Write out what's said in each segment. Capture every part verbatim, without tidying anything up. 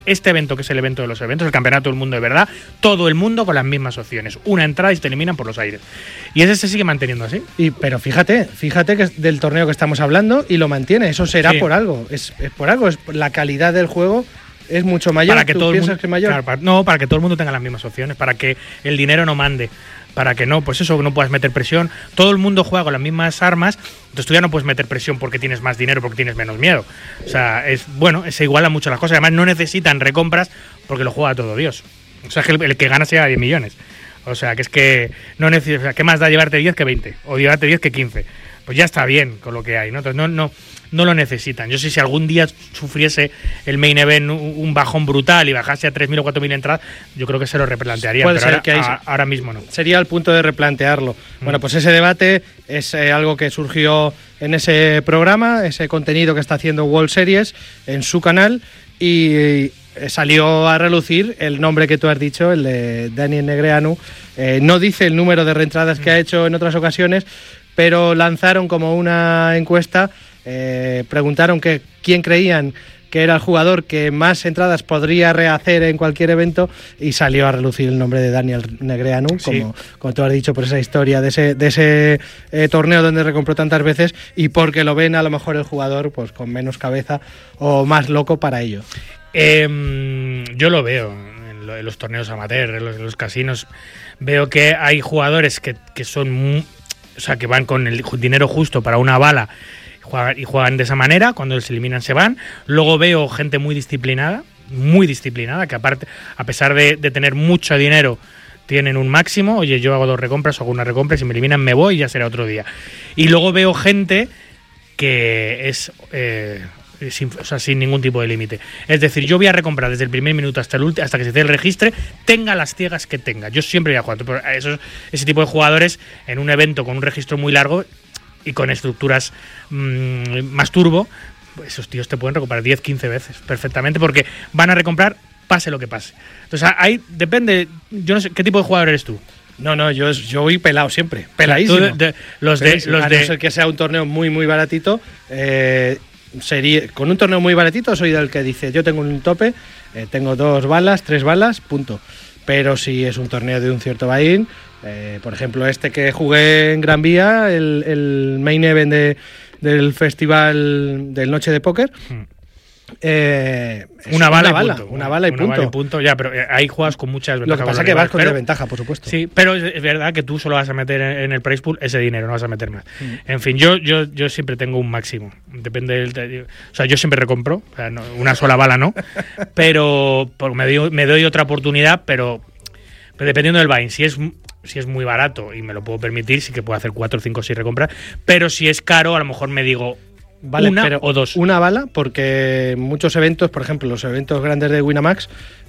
Este evento, que es el evento de los eventos, el campeonato del mundo de verdad, todo el mundo con las mismas opciones. Una entrada y te eliminan por los aires. Y ese se sigue manteniendo así. Y, pero fíjate, fíjate que es del torneo que estamos hablando y lo mantiene. Eso será sí. por algo. Es, es por algo. Es la calidad del juego es mucho mayor. Para que ¿Tú todo el piensas mundo, que es mayor? Claro, para, no, para que todo el mundo tenga las mismas opciones, para que el dinero no mande. Para que no, pues eso, no puedas meter presión. Todo el mundo juega con las mismas armas, entonces tú ya no puedes meter presión porque tienes más dinero, porque tienes menos miedo. O sea, es bueno, se igualan mucho las cosas. Además, no necesitan recompras porque lo juega todo Dios. O sea, que el, el que gana se lleva diez millones. O sea, que es que no necesitas. O sea, ¿qué más da llevarte diez que veinte? O llevarte diez que quince. Pues ya está bien con lo que hay, ¿no? Entonces, no, no, no lo necesitan. Yo sé si algún día sufriese el main event un bajón brutal y bajase a tres mil o cuatro mil entradas, yo creo que se lo replantearía. Puede pero ser ahora, que ahí a, ahora mismo no. Sería el punto de replantearlo. Mm. Bueno, pues ese debate es eh, algo que surgió en ese programa, ese contenido que está haciendo World Series en su canal, y eh, salió a relucir el nombre que tú has dicho, el de Daniel Negreanu. Eh, no dice el número de reentradas mm. que ha hecho en otras ocasiones, pero lanzaron como una encuesta, eh, preguntaron que quién creían que era el jugador que más entradas podría rehacer en cualquier evento, y salió a relucir el nombre de Daniel Negreanu, sí. como, como tú has dicho, por esa historia de ese, de ese eh, torneo donde recompró tantas veces, y porque lo ven a lo mejor el jugador pues con menos cabeza o más loco para ello. Eh, yo lo veo en, lo, en los torneos amateur, en los, en los casinos, veo que hay jugadores que, que son muy, o sea, que van con el dinero justo para una bala y juegan, y juegan de esa manera. Cuando se eliminan se van. Luego veo gente muy disciplinada, muy disciplinada, que aparte, a pesar de, de tener mucho dinero, tienen un máximo. Oye, yo hago dos recompras o hago una recompra, si me eliminan me voy y ya será otro día. Y luego veo gente que es... Eh, Sin, o sea, sin ningún tipo de límite. Es decir, yo voy a recomprar desde el primer minuto hasta el último, hasta que se dé el registro, tenga las ciegas que tenga. Yo siempre voy a jugar. Pero esos, ese tipo de jugadores en un evento con un registro muy largo y con estructuras mmm, más turbo, esos tíos te pueden recomprar diez, quince veces perfectamente, porque van a recomprar pase lo que pase. Entonces ahí depende. Yo no sé, ¿qué tipo de jugador eres tú? No, no, yo, yo voy pelado siempre, peladísimo. De, de, los peladísimo. de, los a de... no ser que sea un torneo muy, muy baratito, eh, sería, con un torneo muy baratito soy del que dice, yo tengo un tope, eh, tengo dos balas, tres balas, punto. Pero si es un torneo de un cierto buy-in, eh, por ejemplo este que jugué en Gran Vía, el, el main event de, del festival del Noche de Póker, hmm. Eh, una, bala una bala, punto. una bala y una punto. Bala y punto. Ya, pero ahí juegas con muchas ventajas. Lo que pasa es que vas con pero, desventaja, por supuesto. Sí, pero es verdad que tú solo vas a meter en el prize pool ese dinero, no vas a meter más. Mm. En fin, yo, yo, yo siempre tengo un máximo. Depende del, o sea, yo siempre recompro, o sea, no, una sola bala no, pero me doy, me doy otra oportunidad, pero, pero dependiendo del buy-in. Si es si es muy barato y me lo puedo permitir, sí que puedo hacer cuatro, cinco, seis recompras, pero si es caro, a lo mejor me digo Vale, una pero o dos. Una bala, porque muchos eventos, por ejemplo, los eventos grandes de Winamax,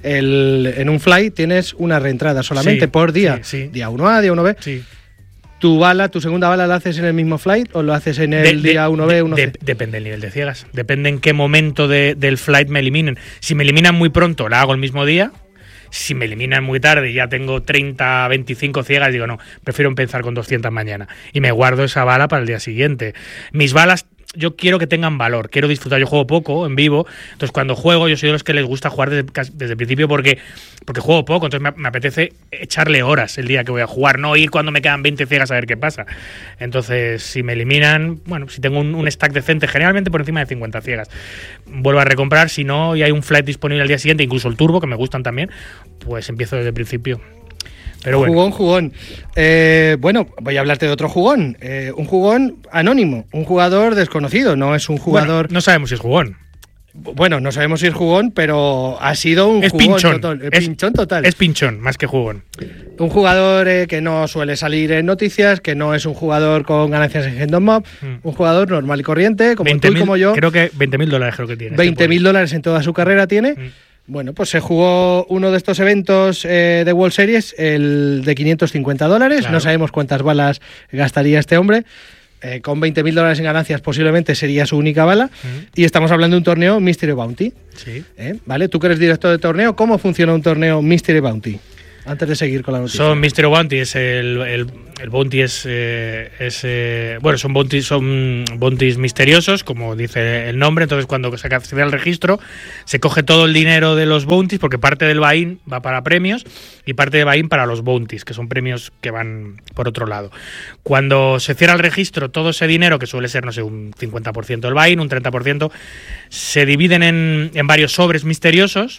el, en un fly tienes una reentrada solamente sí, por día. Sí, sí. Día uno A, día uno B. Sí. ¿Tu bala, tu segunda bala la haces en el mismo flight o lo haces en el de, día uno B, de, uno C? De, depende del nivel de ciegas. Depende en qué momento de, del flight me eliminen. Si me eliminan muy pronto, la hago el mismo día. Si me eliminan muy tarde y ya tengo treinta, veinticinco ciegas, digo, no, prefiero empezar con doscientas mañana. Y me guardo esa bala para el día siguiente. Mis balas, yo quiero que tengan valor, quiero disfrutar. Yo juego poco en vivo, entonces cuando juego yo soy de los que les gusta jugar desde, desde el principio porque, porque juego poco, entonces me, me apetece echarle horas el día que voy a jugar, no ir cuando me quedan veinte ciegas a ver qué pasa. Entonces si me eliminan, bueno, si tengo un, un stack decente, generalmente por encima de cincuenta ciegas, vuelvo a recomprar. Si no y hay un flight disponible al día siguiente, incluso el turbo, que me gustan también, pues empiezo desde el principio. Pero bueno. Jugón, jugón. Eh, bueno, voy a hablarte de otro jugón. Eh, un jugón anónimo, un jugador desconocido, no es un jugador... Bueno, no sabemos si es jugón. Bueno, no sabemos si es jugón, pero ha sido un es jugón pinchón. total. Es, es pinchón total. Es pinchón, más que jugón. Un jugador eh, que no suele salir en noticias, que no es un jugador con ganancias en Kingdom Mob, mm. un jugador normal y corriente, como tú y como yo. Creo que veinte mil dólares creo que tiene. veinte mil dólares en toda su carrera tiene. Mm. Bueno, pues se jugó uno de estos eventos eh, de World Series, el de quinientos cincuenta dólares. Claro. No sabemos cuántas balas gastaría este hombre. Eh, con veinte mil dólares en ganancias posiblemente sería su única bala. Uh-huh. Y estamos hablando de un torneo Mystery Bounty. Sí. ¿Eh? ¿Vale? Tú que eres director de torneo, ¿cómo funciona un torneo Mystery Bounty? Antes de seguir con la noticia. Son Mystery Bounty, es el, el, el bounty es, eh, es eh, bueno, son bounties, son bounties misteriosos, como dice el nombre. Entonces, cuando se accede al registro, se coge todo el dinero de los bounties, porque parte del buy-in va para premios y parte del buy-in para los bounties, que son premios que van por otro lado. Cuando se cierra el registro, todo ese dinero, que suele ser, no sé, un cincuenta por ciento del buy-in, un treinta por ciento, se dividen en, en varios sobres misteriosos.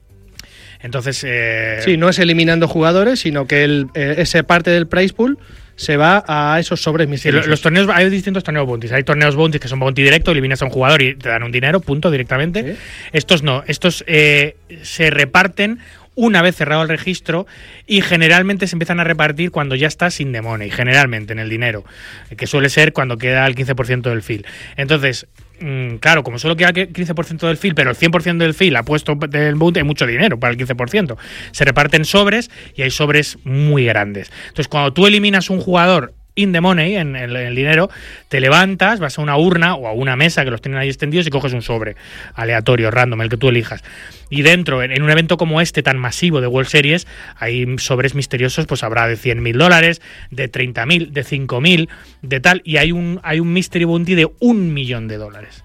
Entonces, eh... sí, no es eliminando jugadores, sino que el, eh, esa parte del prize pool se va a esos sobres misteriosos. Sí, los torneos, hay distintos torneos bounties. Hay torneos bounties que son bounty directo, eliminas a un jugador y te dan un dinero, punto, directamente. ¿Sí? Estos no, estos eh, se reparten una vez cerrado el registro y generalmente se empiezan a repartir cuando ya está sin the money, generalmente en el dinero, que suele ser cuando queda el quince por ciento del fill. Entonces, mmm, claro, como solo queda el quince por ciento del fill, pero el cien por ciento del fill ha puesto del bounty, hay mucho dinero para el quince por ciento. Se reparten sobres y hay sobres muy grandes. Entonces, cuando tú eliminas un jugador in the money, en el, en el dinero, te levantas, vas a una urna o a una mesa que los tienen ahí extendidos y coges un sobre aleatorio, random, el que tú elijas. Y dentro, en, en un evento como este tan masivo de World Series, hay sobres misteriosos, pues habrá de cien mil dólares, de treinta mil, de cinco mil, de tal, y hay un, hay un Mystery Bounty de un millón de dólares.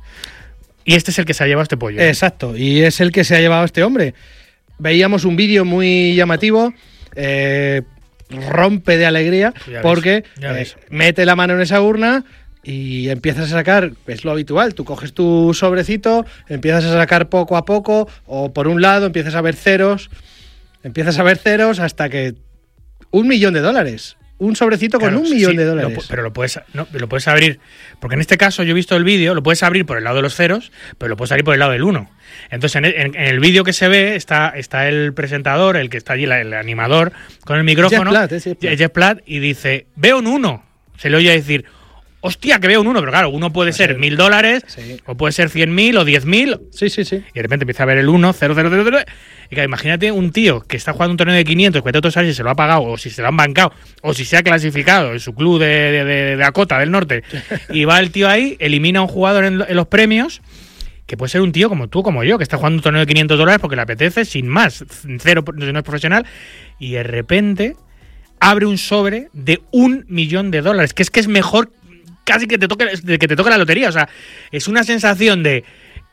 Y este es el que se ha llevado este pollo. Exacto, y es el que se ha llevado este hombre. Veíamos un vídeo muy llamativo, eh... rompe de alegría ya porque ves, eh, mete la mano en esa urna y empiezas a sacar, es lo habitual, tú coges tu sobrecito, empiezas a sacar poco a poco, o por un lado empiezas a ver ceros, empiezas a ver ceros hasta que un millón de dólares. Un sobrecito claro, con un millón sí, de dólares. Lo, pero lo puedes, no, lo puedes abrir, porque en este caso yo he visto el vídeo, lo puedes abrir por el lado de los ceros, pero lo puedes abrir por el lado del uno. Entonces en el, en, en el vídeo que se ve está, está el presentador, el que está allí, la, el animador, con el micrófono, Jeff Platt, eh, Jeff Platt. Jeff Platt, y dice, veo un uno. Se le oye decir, hostia, que veo un uno, pero claro, uno puede ser mil dólares, sí. o puede ser cien mil o diez mil. Sí, sí, sí. Y de repente empieza a ver el uno, cero, cero, cero, cero. Y claro, imagínate un tío que está jugando un torneo de quinientos, que otros años se lo ha pagado, o si se lo han bancado, o si se ha clasificado en su club de, de, de, de Dakota del Norte, y va el tío ahí, elimina a un jugador en, en los premios, que puede ser un tío como tú, como yo, que está jugando un torneo de quinientos dólares porque le apetece, sin más, cero, no es profesional, y de repente abre un sobre de un millón de dólares, que es que es mejor casi que te toque, que te toque la lotería. O sea, es una sensación de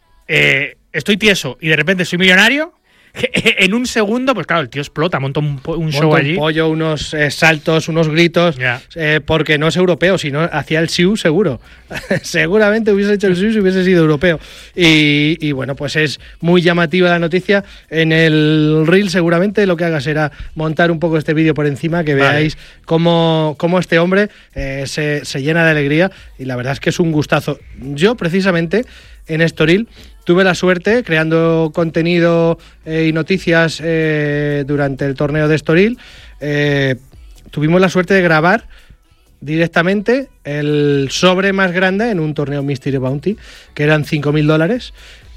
eh, estoy tieso y de repente soy millonario. En un segundo, pues claro, el tío explota, monta un, un monta show allí. Un pollo, unos eh, saltos, unos gritos, yeah. eh, porque no es europeo, sino hacía el S I U seguro. Seguramente hubiese hecho el S I U si hubiese sido europeo. Y, y bueno, pues es muy llamativa la noticia. En el reel seguramente lo que haga será montar un poco este vídeo por encima, que vale. veáis cómo, cómo este hombre eh, se, se llena de alegría, y la verdad es que es un gustazo. Yo precisamente en Estoril tuve la suerte, creando contenido eh, y noticias eh, durante el torneo de Estoril, eh, tuvimos la suerte de grabar directamente el sobre más grande en un torneo Mystery Bounty, que eran cinco mil dólares.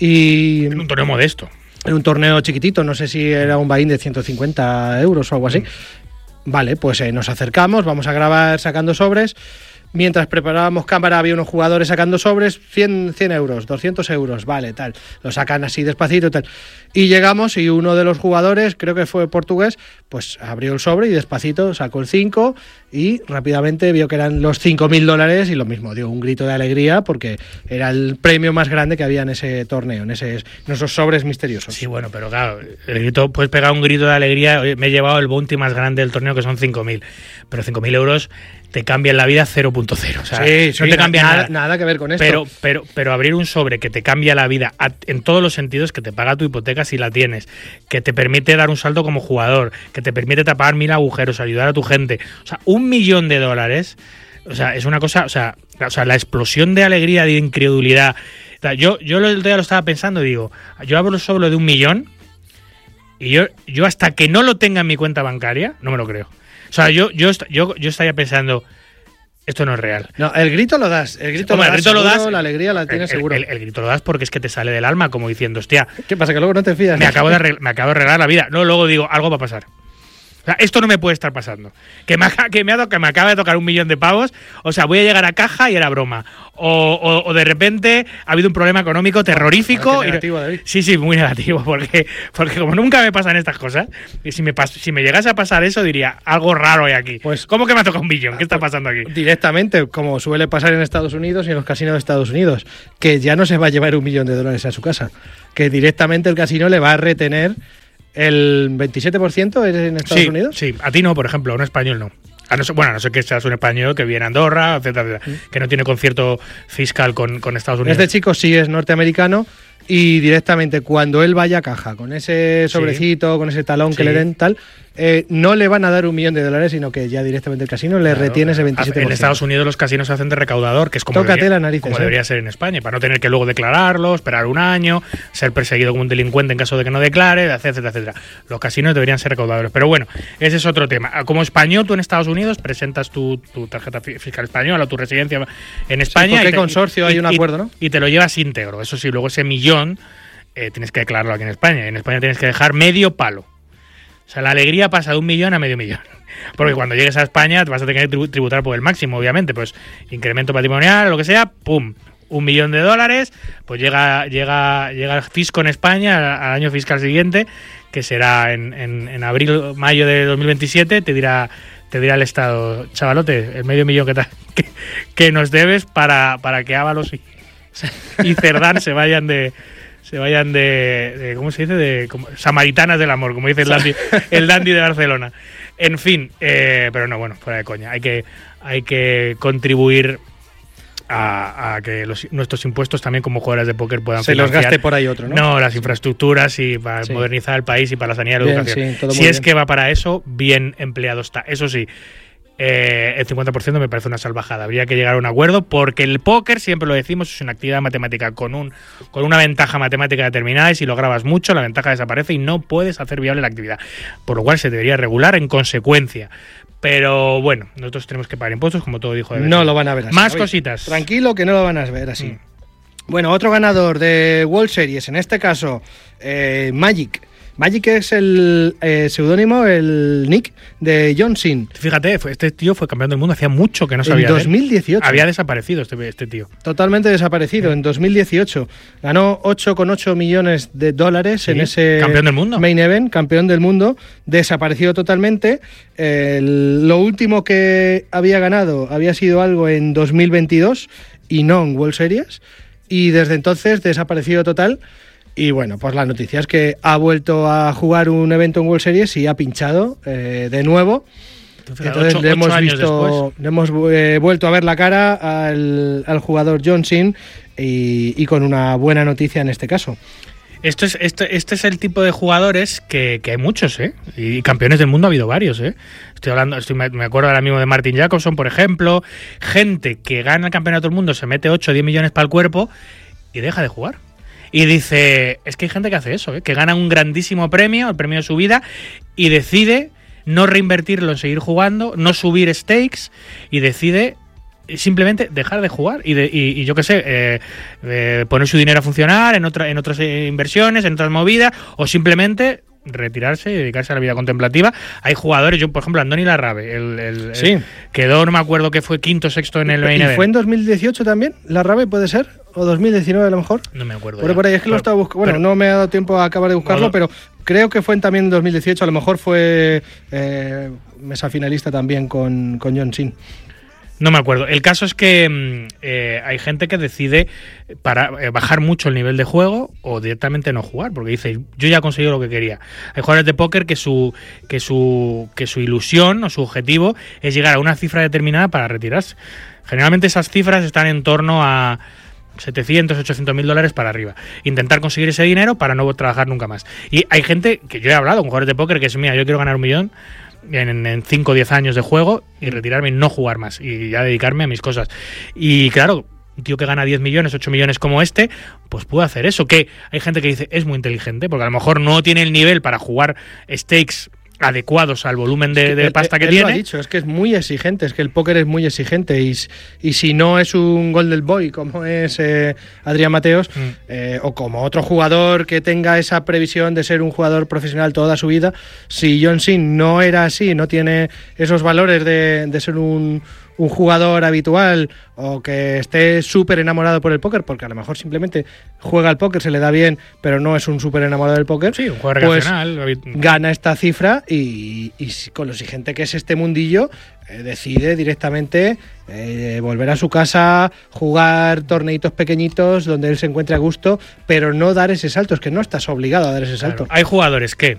Y en un torneo modesto. En un torneo chiquitito, no sé si era un buy-in de ciento cincuenta euros o algo así. Mm. Vale, pues eh, nos acercamos, vamos a grabar sacando sobres. Mientras preparábamos cámara había unos jugadores sacando sobres, cien, cien euros, doscientos euros, vale, tal. Lo sacan así despacito, tal. Y llegamos y uno de los jugadores, creo que fue portugués, pues abrió el sobre y despacito sacó el cinco y rápidamente vio que eran los cinco mil dólares y lo mismo, dio un grito de alegría porque era el premio más grande que había en ese torneo, en, ese, en esos sobres misteriosos. Sí, bueno, pero claro, el grito, puedes pegar un grito de alegría. Me he llevado el bounty más grande del torneo, que son cinco mil, pero cinco mil euros te cambian la vida cero punto cero. O sea, sí, no te cambia nada, nada. Nada que ver con esto. Pero, pero, pero abrir un sobre que te cambia la vida a, en todos los sentidos, que te paga tu hipoteca si la tienes, que te permite dar un salto como jugador, que te permite tapar mil agujeros, ayudar a tu gente. O sea, un millón de dólares, o sea, es una cosa, o sea, o sea la explosión de alegría, de incredulidad. O sea, yo, yo el otro día lo estaba pensando, digo, yo abro el sobre de un millón y yo, yo hasta que no lo tenga en mi cuenta bancaria, no me lo creo. O sea, yo, yo, yo, yo estaría pensando, esto no es real. No, el grito lo das, el grito, Hombre, lo, das, el grito seguro, lo das, la alegría la tienes el, seguro. El, el, el grito lo das porque es que te sale del alma, como diciendo, hostia. ¿Qué pasa? Que luego no te fías. Me acabo de arreglar, me acabo de arreglar la vida. No, luego digo, algo va a pasar. O sea, esto no me puede estar pasando. Que me, ha, que, me ha, que me acaba de tocar un millón de pavos. O sea, voy a llegar a caja y era broma. O, o, o de repente ha habido un problema económico terrorífico. Negativo, David. Sí, sí, muy negativo. Porque, porque como nunca me pasan estas cosas, y si me, pas, si me llegase a pasar eso, diría, algo raro hay aquí. Pues, ¿cómo que me ha tocado un millón? ¿Qué está pasando aquí? Directamente, como suele pasar en Estados Unidos y en los casinos de Estados Unidos, que ya no se va a llevar un millón de dólares a su casa. Que directamente el casino le va a retener el veintisiete por ciento en Estados sí, Unidos. Sí, a ti no, por ejemplo, a un español no. A no ser, bueno, a no ser que seas un español que viene a Andorra, etcétera, etcétera, mm. que no tiene concierto fiscal con, con Estados Unidos. Este chico sí es norteamericano y directamente cuando él vaya a caja, con ese sobrecito, sí. con ese talón sí. que le den, tal, eh, no le van a dar un millón de dólares, sino que ya directamente el casino le claro, retiene ese veintisiete por ciento. En Estados Unidos los casinos se hacen de recaudador, que es como, debería, debería, narices, como ¿eh? debería ser en España, para no tener que luego declararlo, esperar un año, ser perseguido como un delincuente en caso de que no declare, etcétera, etcétera. Los casinos deberían ser recaudadores. Pero bueno, ese es otro tema. Como español, tú en Estados Unidos presentas tu, tu tarjeta fiscal española o tu residencia en España. Sí, ¿por qué y te, consorcio y, hay un y, acuerdo, no? Y te lo llevas íntegro. Eso sí, luego ese millón eh, tienes que declararlo aquí en España. Y en España tienes que dejar medio palo. O sea, la alegría pasa de un millón a medio millón. Porque cuando llegues a España te vas a tener que tributar por el máximo, obviamente. Pues incremento patrimonial, lo que sea, ¡pum! Un millón de dólares, pues llega llega llega el fisco en España al año fiscal siguiente, que será en, en, en abril, mayo de dos mil veintisiete, te dirá te dirá el Estado, chavalote, el medio millón que, ta, que, que nos debes para, para que Ábalos y, y Cerdán se vayan de... se vayan de, de ¿cómo se dice? De como, samaritanas del amor, como dice el dandy, el dandy de Barcelona. En fin, eh, pero no, bueno, fuera de coña. Hay que, hay que contribuir a, a que los, nuestros impuestos también como jugadores de póker puedan se financiar. los gaste por ahí otro, ¿no? No, las infraestructuras y para sí. modernizar el país y para la sanidad y la bien, educación. Sí, todo si muy es bien. que va para eso, bien empleado está. Eso sí, Eh, el cincuenta por ciento me parece una salvajada. Habría que llegar a un acuerdo porque el póker, siempre lo decimos, es una actividad matemática con un con una ventaja matemática determinada y si lo grabas mucho la ventaja desaparece y no puedes hacer viable la actividad. Por lo cual se debería regular en consecuencia. Pero bueno, nosotros tenemos que pagar impuestos, como todo dijo. No lo van a ver así. Más Oye, cositas. Tranquilo que no lo van a ver así. Mm. Bueno, otro ganador de World Series, en este caso eh, Magic. Magic es el eh, seudónimo, el nick de John Sin. Fíjate, este tío fue campeón del mundo, hacía mucho que no sabía. En dos mil dieciocho. De él. Había desaparecido este, este tío. Totalmente desaparecido, sí. En dos mil dieciocho. Ganó ocho coma ocho millones de dólares sí. en ese campeón del mundo. Main Event, campeón del mundo. Desaparecido totalmente. El, lo último que había ganado había sido algo en dos mil veintidós y no en World Series. Y desde entonces desaparecido total. Y bueno, pues la noticia es que ha vuelto a jugar un evento en World Series y ha pinchado eh, de nuevo. Entonces ocho, le hemos visto, le hemos eh, vuelto a ver la cara al, al jugador John Sin y, y con una buena noticia en este caso. Esto es, este, este es el tipo de jugadores que, que hay muchos, ¿eh? Y campeones del mundo ha habido varios, ¿eh? Estoy hablando, estoy, me acuerdo ahora mismo de Martin Jacobson, por ejemplo. Gente que gana el campeonato del mundo, se mete ocho o diez millones para el cuerpo y deja de jugar. Y dice, es que hay gente que hace eso, ¿eh? Que gana un grandísimo premio, el premio de su vida, y decide no reinvertirlo en seguir jugando, no subir stakes, y decide simplemente dejar de jugar. Y, de, y, y yo qué sé, eh, eh, poner su dinero a funcionar en, otra, en otras inversiones, en otras movidas, o simplemente retirarse y dedicarse a la vida contemplativa. Hay jugadores, yo por ejemplo Andoni Larrabe, el, el, sí. el, quedó, no me acuerdo que fue quinto sexto en el main event. ¿Y fue en dos mil dieciocho también? ¿Larrabe puede ser? ¿O dos mil diecinueve a lo mejor? No me acuerdo. Por, por ahí es que pero, lo estaba buscando. Bueno, pero, no me ha dado tiempo a acabar de buscarlo, no, pero creo que fue en, también en dos mil dieciocho. A lo mejor fue eh, mesa finalista también con, con John Sin. No me acuerdo. El caso es que eh, hay gente que decide para eh, bajar mucho el nivel de juego o directamente no jugar, porque dice, yo ya he conseguido lo que quería. Hay jugadores de póker que su que su que su ilusión o su objetivo es llegar a una cifra determinada para retirarse. Generalmente esas cifras están en torno a setecientos, ochocientos mil dólares para arriba. Intentar conseguir ese dinero para no trabajar nunca más. Y hay gente que yo he hablado con jugadores de póker que es, mira, yo quiero ganar un millón en cinco o diez años de juego y retirarme y no jugar más y ya dedicarme a mis cosas. Y claro, un tío que gana diez millones, ocho millones como este, pues puede hacer eso. Que hay gente que dice, es muy inteligente, porque a lo mejor no tiene el nivel para jugar stakes adecuados al volumen de, de él, pasta que él tiene. Lo ha dicho, es que es muy exigente, es que el póker es muy exigente y, y si no es un Golden Boy como es eh, Adrián Mateos mm. eh, o como otro jugador que tenga esa previsión de ser un jugador profesional toda su vida, si John Sin no era así, no tiene esos valores de, de ser un un jugador habitual o que esté súper enamorado por el póker, porque a lo mejor simplemente juega al póker, se le da bien, pero no es un súper enamorado del póker, sí, un jugador pues racional, gana esta cifra y, y con lo exigente que es este mundillo, eh, decide directamente eh, volver a su casa, jugar torneitos pequeñitos donde él se encuentre a gusto, pero no dar ese salto, es que no estás obligado a dar ese salto. Claro, hay jugadores que